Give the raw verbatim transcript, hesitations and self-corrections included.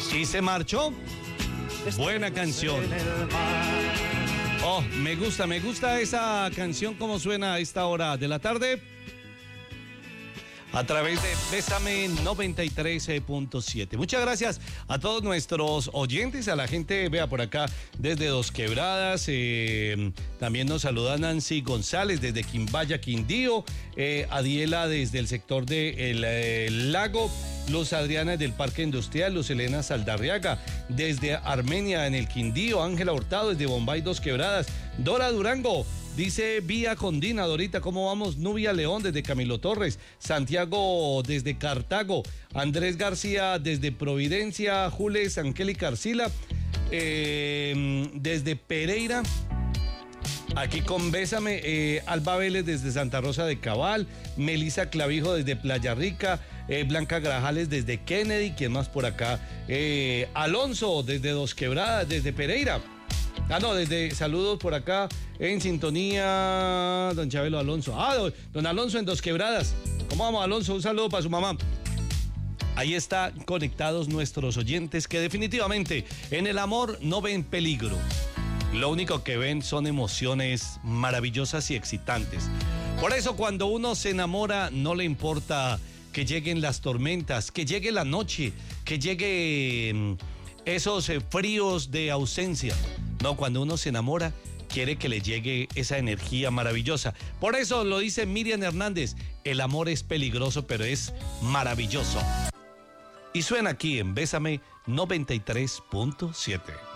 Y se marchó. Buena canción. Oh, me gusta, me gusta esa canción, cómo suena a esta hora de la tarde. A través de Bésame noventa y tres punto siete. Muchas gracias a todos nuestros oyentes, a la gente, vea por acá, desde Dos Quebradas. Eh, también nos saluda Nancy González desde Quimbaya, Quindío. Eh, Adiela desde el sector de el, eh, Lago. Luz Adriana del Parque Industrial. Luz Elena Saldarriaga desde Armenia en el Quindío. Ángela Hurtado desde Bombay, Dos Quebradas. Dora Durango. Dice Vía Condina, Dorita, ¿cómo vamos? Nubia León desde Camilo Torres, Santiago desde Cartago, Andrés García desde Providencia, Jules Angélica Arcila, eh, desde Pereira, aquí con Bésame, eh, Alba Vélez desde Santa Rosa de Cabal, Melisa Clavijo desde Playa Rica, eh, Blanca Grajales desde Kennedy, ¿quién más por acá? Eh, Alonso desde Dos Quebradas, desde Pereira. Ah, no, desde saludos por acá en sintonía, don Chabelo Alonso. Ah, don, don Alonso en Dos Quebradas. ¿Cómo vamos, Alonso? Un saludo para su mamá. Ahí están conectados nuestros oyentes que definitivamente en el amor no ven peligro. Lo único que ven son emociones maravillosas y excitantes. Por eso cuando uno se enamora no le importa que lleguen las tormentas, que llegue la noche, que llegue esos fríos de ausencia. No, cuando uno se enamora, quiere que le llegue esa energía maravillosa. Por eso lo dice Miriam Hernández, el amor es peligroso, pero es maravilloso. Y suena aquí en Bésame noventa y tres punto siete.